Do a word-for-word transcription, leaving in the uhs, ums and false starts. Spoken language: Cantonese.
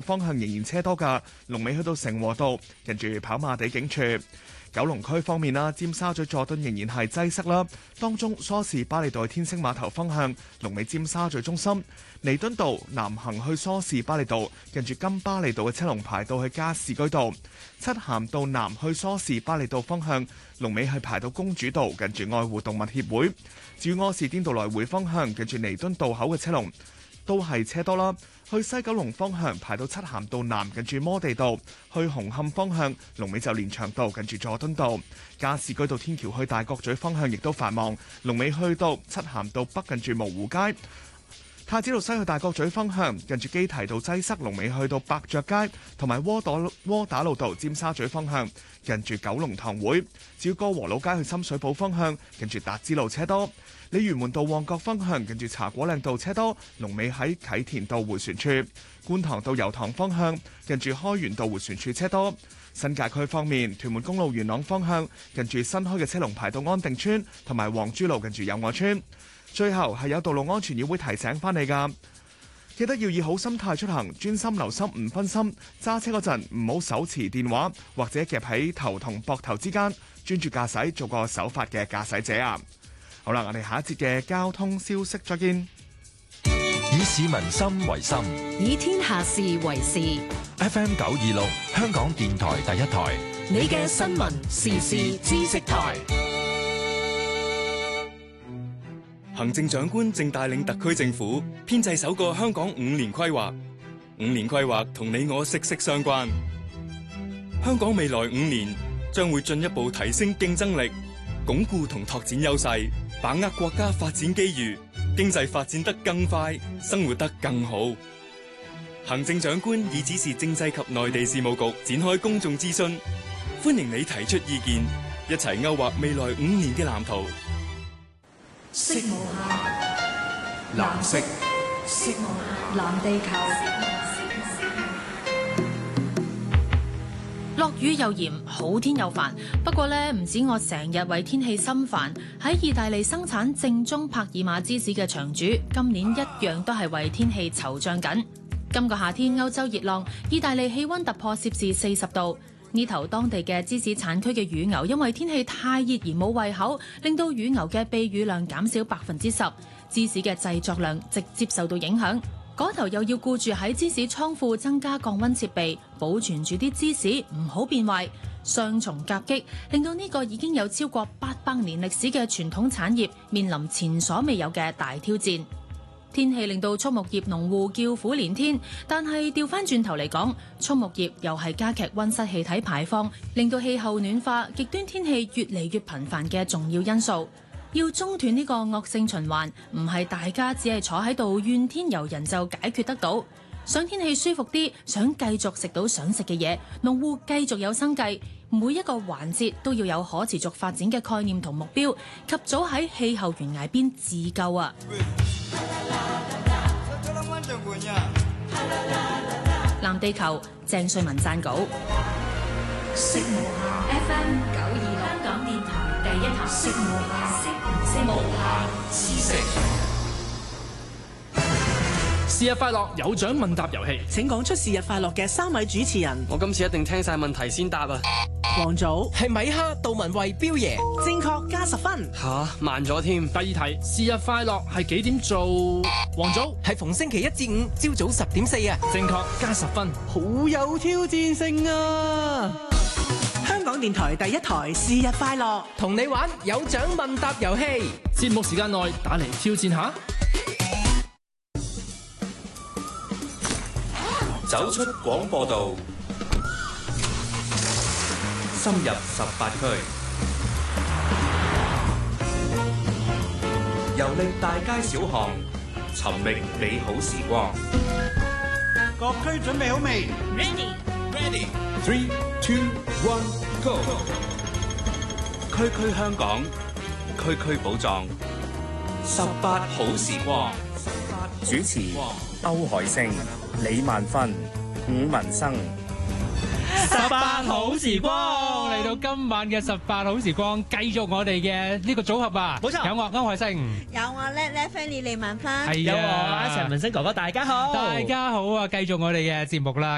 方向仍然車多㗎，龍尾去到成和道，近住跑馬地警署。九龍區方面啦，尖沙咀佐敦仍然係擠塞啦，當中梳士巴利道天星碼頭方向，龍尾尖沙咀中心；彌敦道南行去梳士巴利道，近住金巴利道嘅車龍排到去加士居道；漆咸道南去梳士巴利道方向，龍尾係排到公主道，近住愛護動物協會；至於柯士甸道來回方向，近住彌敦道口嘅車龍都係車多啦。去西九龍方向排到漆咸道南，近住摩地道；去紅磡方向龍尾就連翔道，近住佐敦道；加士居道天橋去大角咀方向亦都繁忙，龍尾去到漆咸道北，近住蕪湖街；太子道西去大角咀方向，近住基提道擠塞，龍尾去到百爵街，同埋窩打窩打老道尖沙咀方向，近住九龍塘會；至於歌和老街去深水埗方向，近住達之路車多。鯉魚門道旺角方向，近住茶果嶺道車多，龍尾喺啟田道迴旋處；觀塘道油塘方向，近住開源道迴旋處車多。新界區方面，屯門公路元朗方向，近住新開嘅車龍排到安定村，同埋黃珠路近住友愛村。最後係有道路安全議會提醒翻你㗎，記得要以好心態出行，專心留心唔分心，揸車嗰陣唔好手持電話或者夾喺頭同膊頭之間，專注駕駛，做個守法嘅駕駛者啊！好啦，我哋下一節嘅交通消息再見。 以市民心為心， 以天下事為事。 F M 九二六，香港電台第一台， 你嘅新聞時事知識台。 行政長官正帶領特區政府編製首個香港五年規劃。五年規劃同你我息息相關。香港未來五年將會進一步提升競爭力，鞏固同拓展優勢，把握國家發展機遇，經濟發展得更快，生活得更好。行政長官已指示政制及內地事務局展開公眾諮詢，歡迎你提出意見，一齊勾畫未來五年嘅藍圖。 色無限， 藍色， 色無限，藍地球。 落雨又嚴，好天又煩。不過呢，唔止我成日為天氣心煩，喺意大利生產正宗帕爾馬芝士嘅場主，今年一樣都係為天氣惆悵緊。今個夏天歐洲熱浪，意大利氣溫突破攝氏四十度。呢頭當地嘅芝士產區嘅乳牛因為天氣太熱而冇胃口，令到乳牛嘅泌乳量減少百分之十，芝士嘅製作量直接受到影響。嗰頭又要顧住喺芝士倉庫增加降溫設備，保存住啲芝士唔好變壞，雙重夾擊令到呢個已經有超過八百年歷史嘅傳統產業面臨前所未有嘅大挑戰。天氣令到畜牧業農戶叫苦連天，但係調翻轉頭嚟講，畜牧業又係加劇溫室氣體排放，令到氣候暖化、極端天氣越嚟越頻繁嘅重要因素。要中斷呢個惡性循環，唔係大家只係坐喺度怨天尤人就解決得到。想天氣舒服啲，想繼續食到想食嘅嘢，農戶繼續有生計，每一個環節都要有可持續發展嘅概念同目標，及早喺氣候懸崖邊自救啊！藍地球，鄭瑞文撰稿。 色無限 F M 九二六，香港電台第一台。色無限，色無限，知識。 是日快樂有獎問答遊戲， 請講出是日快樂嘅三位主持人。 我今次一定聽晒問題先答啊！ 黃祖係米哈、杜文慧、彪爺， 正確加十分。 吓，慢咗添。 第二題，是日快樂係幾點做？黃祖係逢星期一至五朝早十點四啊， 正確加十分。 好有挑戰性啊！ 香港電台第一台是日快樂， 同你玩有獎問答遊戲， 節目時間內打嚟挑戰下。 走出廣播道，深入十八區，遊歷大街小巷，尋覓美好時光。 各區準備好未 ？Ready, ready. Three, two, one, go. 區區香港，區區寶藏，十八好時光。主持歐海星、李萬芬、伍文生。 十八好時光嚟到今晚嘅十八好時光，繼續我哋嘅呢個組合啊！冇錯，有我歐海星， 有我叻叻 Fanny 李萬芬， 係有我阿陳文星哥哥，大家好， 大家好啊！繼續我哋嘅節目啦。